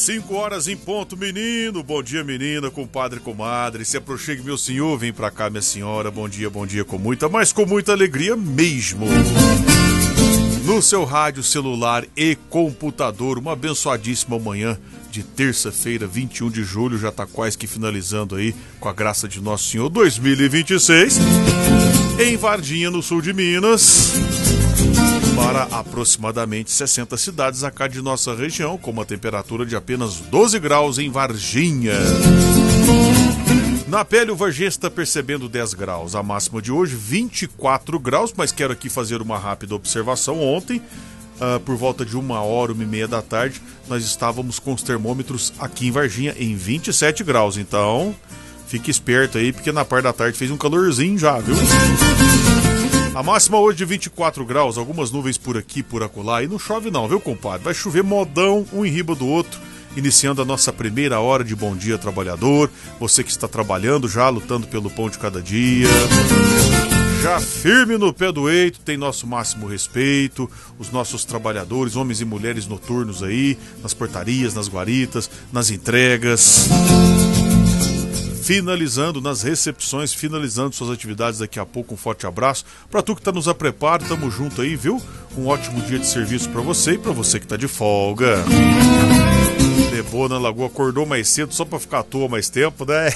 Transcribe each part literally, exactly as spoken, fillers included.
Cinco horas em ponto, menino. Bom dia, menina, compadre, comadre. Se aproxime, meu senhor, vem pra cá, minha senhora. Bom dia, bom dia, com muita, mas com muita alegria mesmo. No seu rádio, celular e computador, uma abençoadíssima manhã de terça-feira, vinte e um de julho, já tá quase que finalizando aí, com a graça de Nosso Senhor, dois mil e vinte e seis, em Varginha, no sul de Minas, para aproximadamente sessenta cidades acá de nossa região, com uma temperatura de apenas doze graus em Varginha. Na pele, o vargiense está percebendo dez graus. A máxima de hoje, vinte e quatro graus, mas quero aqui fazer uma rápida observação. Ontem, uh, por volta de uma hora, uma e meia da tarde, nós estávamos com os termômetros aqui em Varginha em vinte e sete graus. Então, fique esperto aí, porque na parte da tarde fez um calorzinho já, viu? A máxima hoje de vinte e quatro graus, algumas nuvens por aqui, por acolá, e não chove não, viu, compadre? Vai chover modão, um em riba do outro, iniciando a nossa primeira hora de Bom Dia Trabalhador. Você que está trabalhando já, lutando pelo pão de cada dia, já firme no pé do eito, tem nosso máximo respeito. Os nossos trabalhadores, homens e mulheres noturnos aí, nas portarias, nas guaritas, nas entregas, finalizando nas recepções, finalizando suas atividades daqui a pouco. Um forte abraço para tu que tá nos apreparo, tamo junto aí, viu? Um ótimo dia de serviço para você e para você que tá de folga. Debô na Lagoa, acordou mais cedo só pra ficar à toa mais tempo, né?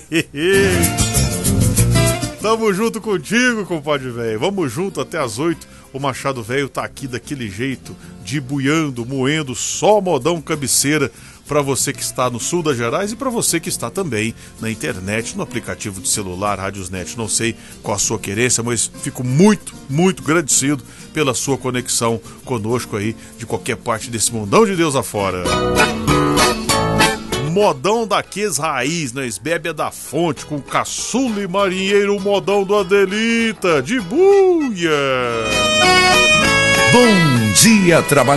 Tamo junto contigo, compadre velho. Vamos junto até as oito. O Machado Velho tá aqui daquele jeito, debuiando, moendo, só modão cabeceira, para você que está no sul das Gerais e para você que está também na internet, no aplicativo de celular, Radiosnet. Não sei qual a sua querência, mas fico muito, muito agradecido pela sua conexão conosco aí, de qualquer parte desse mundão de Deus afora. Modão daqueles raiz, nós bebe da fonte, com caçula e marinheiro, o modão do Adelita, de buia. Bom dia, trabalhador.